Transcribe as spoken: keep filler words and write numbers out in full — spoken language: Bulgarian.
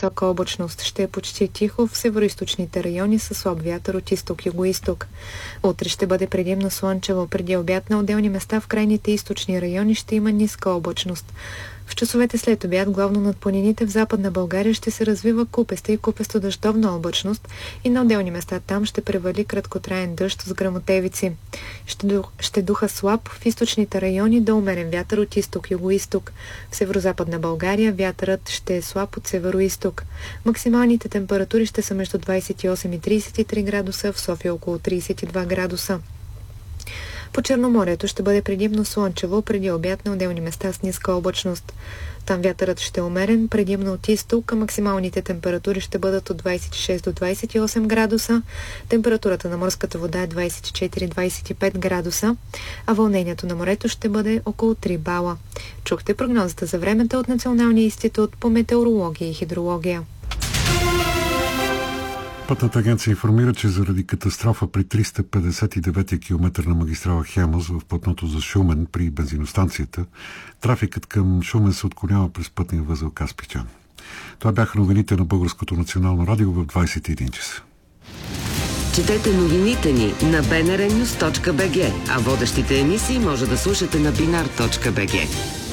висока облачност. Ще е почти тихо в североизточните райони със слаб вятър от изток-югоизток. Утре ще бъде предимно слънчево. Преди обяд на отделни места в крайните източни райони ще има ниска облачност. В часовете след обяд, главно над планините в Западна България, ще се развива купеста и купесто-дъждовна облачност и на отделни места там ще превали краткотраен дъжд с гръмотевици. Ще, ду... ще духа слаб в източните райони до умерен вятър от изток-югоизток. В северо-западна България вятърът ще е слаб от северо-изток. Максималните температури ще са между двадесет и осем и тридесет и три градуса, в София около тридесет и два градуса. По Черноморието ще бъде предимно слънчево, преди обяд на отделни места с ниска облачност. Там вятърът ще е умерен, предимно от изток, а максималните температури ще бъдат от двадесет и шест до двадесет и осем градуса. Температурата на морската вода е двадесет и четири до двадесет и пет градуса, а вълнението на морето ще бъде около три бала. Чухте прогнозата за времето от Националния институт по метеорология и хидрология. Пътната агенция информира, че заради катастрофа при триста петдесет и девети километър на магистрала Хемус в платното за Шумен при бензиностанцията, трафикът към Шумен се отклонява през пътния възел Каспичан. Това бяха новините на Българското национално радио в двадесет и един часа. Четете новините ни на би ен ар нюз точка би джи, а водещите емисии може да слушате на бинар точка би джи.